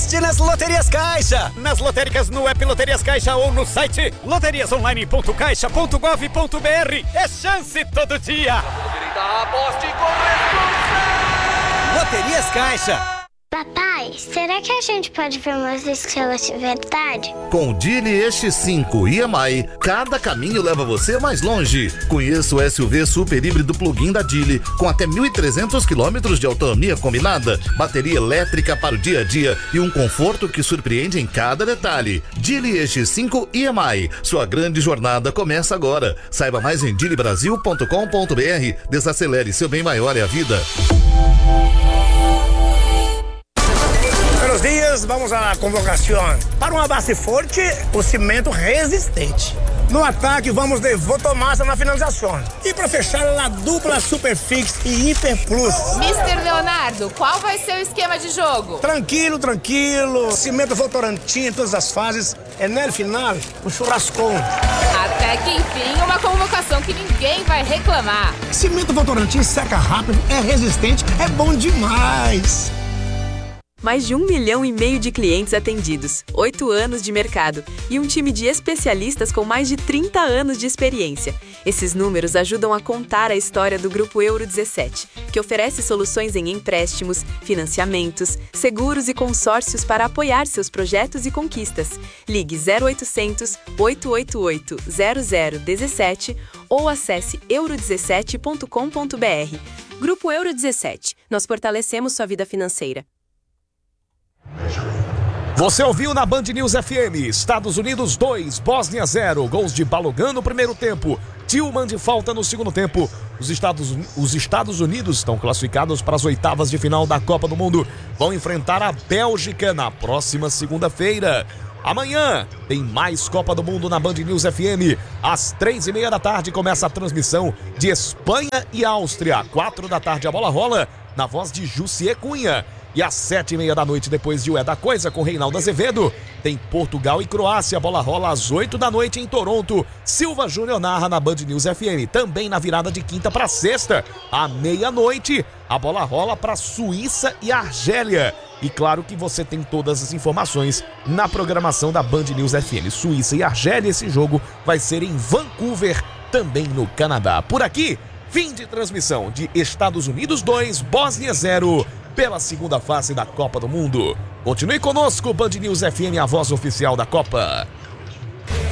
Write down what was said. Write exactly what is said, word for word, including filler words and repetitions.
Aposte nas Loterias Caixa. Nas lotéricas no app Loterias Caixa ou no site loterias online ponto caixa ponto gov ponto br. É chance todo dia. Aposte com Loterias Caixa. Papai, será que a gente pode ver umas estrelas de verdade? Com o Geely E X cinco e M I, cada caminho leva você mais longe. Conheça o S U V super híbrido plug-in da Geely, com até mil e trezentos quilômetros de autonomia combinada, bateria elétrica para o dia a dia e um conforto que surpreende em cada detalhe. Geely E X cinco e M I, sua grande jornada começa agora. Saiba mais em geely brasil ponto com ponto br. Desacelere, seu bem maior é a vida. Buenos dias, vamos à convocação. Para uma base forte, o cimento resistente. No ataque, vamos de Votomassa na finalização. E para fechar, a dupla Superfix e Hiper Plus. mister Leonardo, qual vai ser o esquema de jogo? Tranquilo, tranquilo. Cimento Votorantim em todas as fases. É no final, o churrascão. Até que enfim, uma convocação que ninguém vai reclamar. Cimento Votorantim seca rápido, é resistente, é bom demais. Mais de um milhão e meio de clientes atendidos, oito anos de mercado e um time de especialistas com mais de trinta anos de experiência. Esses números ajudam a contar a história do Grupo Euro dezessete, que oferece soluções em empréstimos, financiamentos, seguros e consórcios para apoiar seus projetos e conquistas. Ligue zero oitocentos, oito oito oito, zero zero um sete ou acesse euro dezessete ponto com ponto br. Grupo Euro dezessete. Nós fortalecemos sua vida financeira. Você ouviu na Band News F M, Estados Unidos dois, Bósnia zero, gols de Balogun no primeiro tempo, Tillman de falta no segundo tempo. Os Estados, os Estados Unidos estão classificados para as oitavas de final da Copa do Mundo. Vão enfrentar a Bélgica na próxima segunda-feira. Amanhã tem mais Copa do Mundo na Band News F M. Às três e meia da tarde começa a transmissão de Espanha e Áustria. Quatro da tarde a bola rola na voz de Jussier Cunha. E às sete e meia da noite, depois de O É da Coisa com Reinaldo Azevedo, tem Portugal e Croácia. A bola rola às oito da noite em Toronto. Silva Júnior narra na Band News F M. Também na virada de quinta para sexta, à meia-noite, a bola rola para Suíça e Argélia. E claro que você tem todas as informações na programação da Band News F M. Suíça e Argélia, esse jogo vai ser em Vancouver, também no Canadá. Por aqui, fim de transmissão de Estados Unidos dois, Bósnia zero, pela segunda fase da Copa do Mundo. Continue conosco, Band News F M, a voz oficial da Copa.